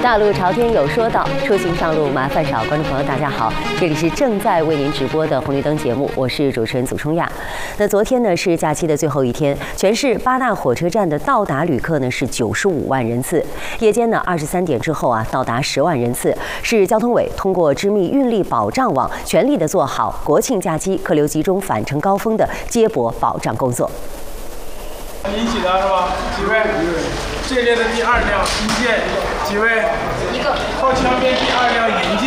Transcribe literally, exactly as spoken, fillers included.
大陆朝天有说道，出行上路麻烦少。观众朋友，大家好，这里是正在为您直播的红绿灯节目，我是主持人祖冲亚。那昨天呢是假期的最后一天，全市八大火车站的到达旅客呢是九十五万人次，夜间呢二十三点之后啊到达十万人次，是交通委通过织密运力保障网，全力的做好国庆假期客流集中返程高峰的接驳保障工作。 引起的是吧？几位？这列的第二辆一线，几位？一个。靠墙边第二辆引进。